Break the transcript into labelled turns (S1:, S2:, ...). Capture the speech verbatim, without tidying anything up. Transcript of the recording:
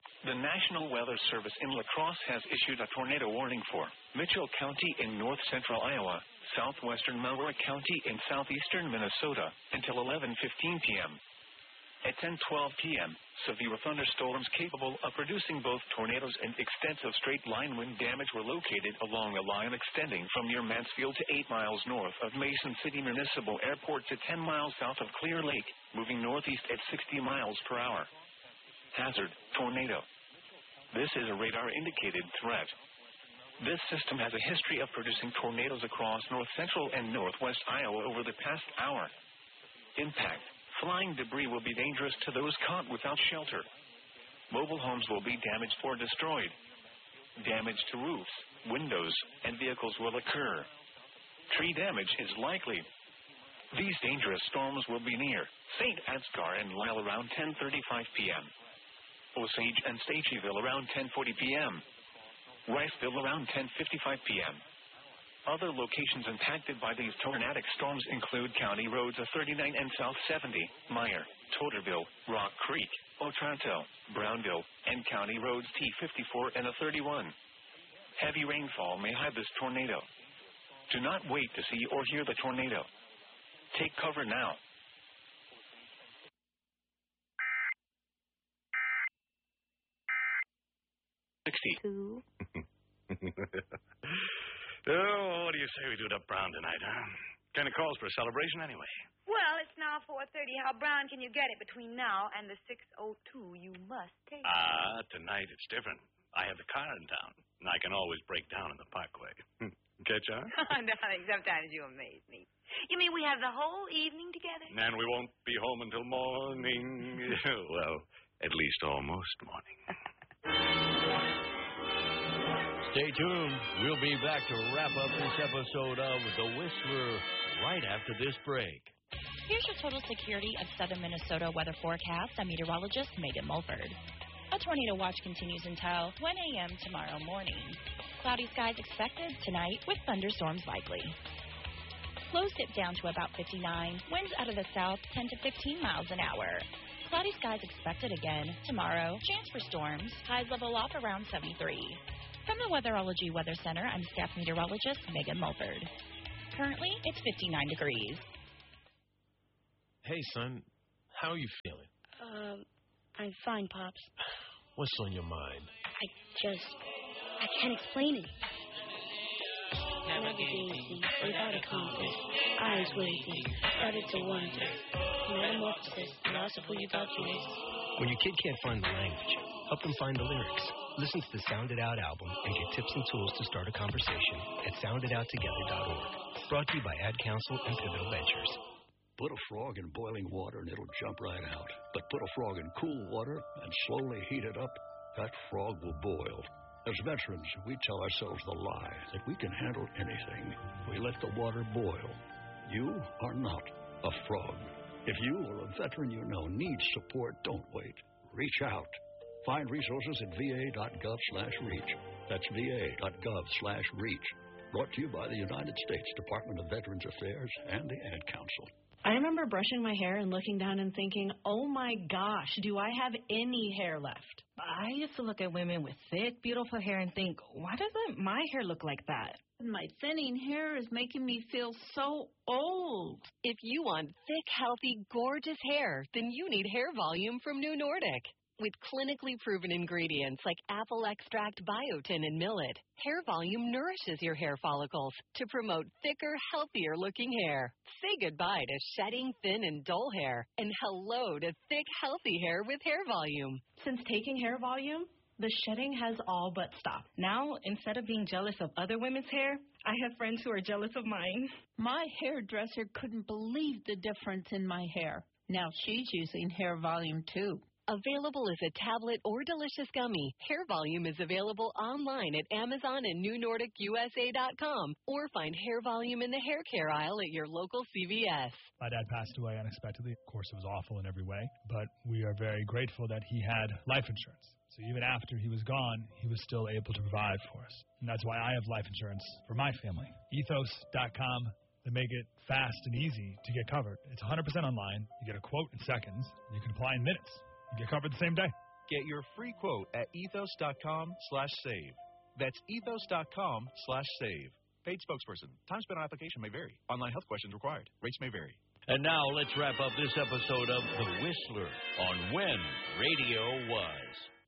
S1: The National Weather Service in La Crosse has issued a tornado warning for Mitchell County in north-central Iowa, southwestern Melroy County in southeastern Minnesota until eleven fifteen p.m. At ten twelve p.m., severe thunderstorms capable of producing both tornadoes and extensive straight-line wind damage were located along a line extending from near Mansfield to eight miles north of Mason City Municipal Airport to ten miles south of Clear Lake, moving northeast at sixty miles per hour. Hazard, tornado. This is a radar-indicated threat. This system has a history of producing tornadoes across north-central and northwest Iowa over the past hour. Impact. Flying debris will be dangerous to those caught without shelter. Mobile homes will be damaged or destroyed. Damage to roofs, windows, and vehicles will occur. Tree damage is likely. These dangerous storms will be near Saint Ansgar and Lyle around ten thirty-five p.m. Osage and Stageyville around ten forty p.m. Riceville around ten fifty-five p.m. Other locations impacted by these tornadic storms include County Roads A thirty-nine and South seventy, Meyer, Totterville, Rock Creek, Otranto, Brownville, and County Roads T fifty-four and A thirty-one. Heavy rainfall may hide this tornado. Do not wait to see or hear the tornado. Take cover now.
S2: sixty-two.
S3: Oh, what do you say we do it up Brown tonight, huh? Kind of calls for a celebration anyway.
S2: Well, it's now four thirty. How brown can you get it between now and the six oh two you must take?
S3: Ah, tonight it's different. I have the car in town, and I can always break down in the parkway. Catch on?
S2: Darling, sometimes you amaze me. You mean we have the whole evening together?
S3: And we won't be home until morning. Well, at least almost morning.
S4: Stay tuned. We'll be back to wrap up this episode of The Whisperer right after this break.
S5: Here's your total security of southern Minnesota weather forecast. I'm meteorologist Megan Mulford. A tornado watch continues until one a.m. tomorrow morning. Cloudy skies expected tonight with thunderstorms likely. Lows dip down to about fifty-nine. Winds out of the south ten to fifteen miles an hour. Cloudy skies expected again tomorrow. Chance for storms. Highs level off around seventy-three. From the Weatherology Weather Center, I'm staff meteorologist Megan Mulford. Currently, it's fifty-nine degrees.
S6: Hey, son. How are you feeling?
S7: Um, I'm fine, Pops.
S6: What's on your mind?
S7: I just... I can't explain it. Navigating without a compass. Eyes waiting. Started to wonder. Metamorphosis. Loss of who you thought you was.
S8: When your kid can't find the language, help them find the lyrics. Listen to the Sound It Out album and get tips and tools to start a conversation at sound it out together dot org. Brought to you by Ad Council and Pivotal Ventures.
S9: Put a frog in boiling water and it'll jump right out. But put a frog in cool water and slowly heat it up, that frog will boil. As veterans, we tell ourselves the lie that we can handle anything. We let the water boil. You are not a frog. If you or a veteran you know needs support, don't wait. Reach out. Find resources at va.gov slash reach. That's va.gov slash reach. Brought to you by the United States Department of Veterans Affairs and the Ad Council.
S10: I remember brushing my hair and looking down and thinking, oh my gosh, do I have any hair left? I used to look at women with thick, beautiful hair and think, why doesn't my hair look like that?
S11: My thinning hair is making me feel so old.
S12: If you want thick, healthy, gorgeous hair, then you need Hair Volume from New Nordic. With clinically proven ingredients like apple extract, biotin, and millet, Hair Volume nourishes your hair follicles to promote thicker, healthier-looking hair. Say goodbye to shedding, thin, and dull hair, and hello to thick, healthy hair with Hair Volume.
S10: Since taking Hair Volume, the shedding has all but stopped. Now, instead of being jealous of other women's hair, I have friends who are jealous of mine.
S11: My hairdresser couldn't believe the difference in my hair. Now she's using Hair Volume, too.
S12: Available as a tablet or delicious gummy, Hair Volume is available online at Amazon and New Nordic U S A dot com, or find Hair Volume in the hair care aisle at your local C V S.
S13: My dad passed away unexpectedly. Of course, it was awful in every way, but we are very grateful that he had life insurance. So even after he was gone, he was still able to provide for us. And that's why I have life insurance for my family. ethos dot com. They make it fast and easy to get covered. It's one hundred percent online. You get a quote in seconds, and you can apply in minutes. You get covered the same day.
S14: Get your free quote at ethos.com slash save. That's ethos.com slash save. Paid spokesperson. Time spent on application may vary. Online health questions required. Rates may vary.
S4: And now let's wrap up this episode of The Whistler on When Radio Was.